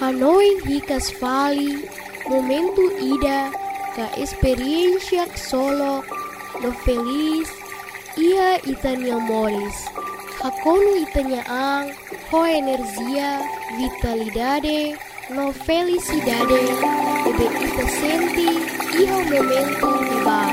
Hanoi hikas vali, momentu ida, ka experiencia solo, no feliz, ia itania moris. Hakonu itania ang, ho energia, vitalidade, no felicidade, ebe ita senti, iho momentu di ba.